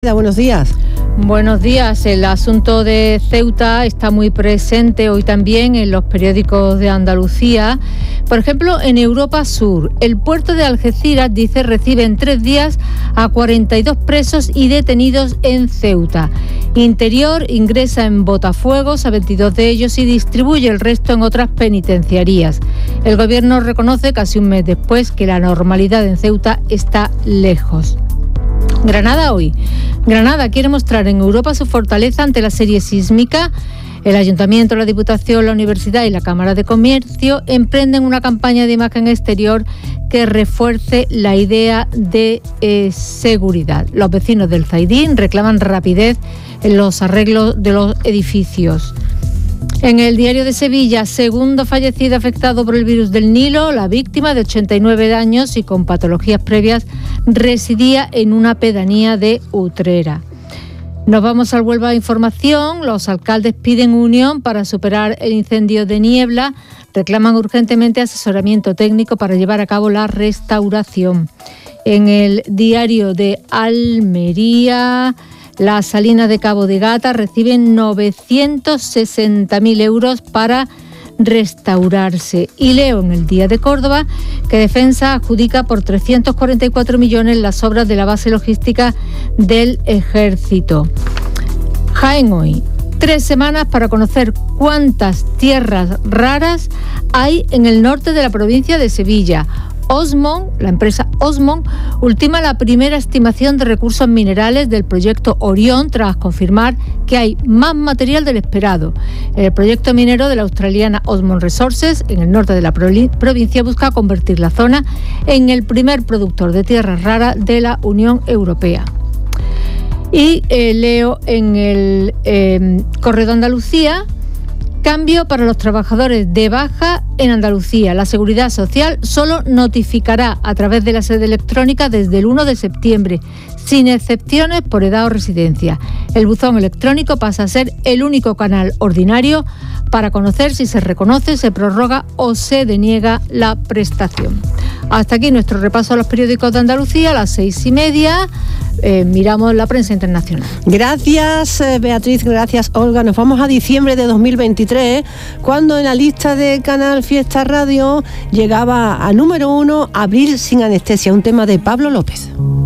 Buenos días. Buenos días. El asunto de Ceuta está muy presente hoy también en los periódicos de Andalucía. Por ejemplo, en Europa Sur, el puerto de Algeciras, dice, recibe en 3 días a 42 presos y detenidos en Ceuta. Interior ingresa en Botafuegos a 22 de ellos y distribuye el resto en otras penitenciarías. El gobierno reconoce casi un mes después que la normalidad en Ceuta está lejos. Granada hoy. Granada quiere mostrar en Europa su fortaleza ante la serie sísmica. El Ayuntamiento, la Diputación, la Universidad y la Cámara de Comercio emprenden una campaña de imagen exterior que refuerce la idea de seguridad. Los vecinos del Zaidín reclaman rapidez en los arreglos de los edificios. En el Diario de Sevilla, segundo fallecido afectado por el virus del Nilo, la víctima de 89 años y con patologías previas residía en una pedanía de Utrera. Nos vamos al Huelva Información. Los alcaldes piden unión para superar el incendio de Niebla. Reclaman urgentemente asesoramiento técnico para llevar a cabo la restauración. En el Diario de Almería, las Salinas de Cabo de Gata reciben 960.000 euros para restaurarse. Y leo en el Día de Córdoba que Defensa adjudica por 344 millones las obras de la base logística del Ejército. Jaén hoy. 3 semanas para conocer cuántas tierras raras hay en el norte de la provincia de Sevilla. Osmond, la empresa Osmond, ultima la primera estimación de recursos minerales del proyecto Orión tras confirmar que hay más material del esperado. El proyecto minero de la australiana Osmond Resources, en el norte de la provincia, busca convertir la zona en el primer productor de tierras raras de la Unión Europea. Y leo en el Correo de Andalucía: cambio para los trabajadores de baja en Andalucía. La Seguridad Social solo notificará a través de la sede electrónica desde el 1 de septiembre, sin excepciones por edad o residencia. El buzón electrónico pasa a ser el único canal ordinario para conocer si se reconoce, se prorroga o se deniega la prestación. Hasta aquí nuestro repaso a los periódicos de Andalucía. A las 6:30 miramos la prensa internacional. Gracias, Beatriz, gracias, Olga. Nos vamos a diciembre de 2023, cuando en la lista de Canal Fiesta Radio llegaba a número 1 Abril sin anestesia, un tema de Pablo López.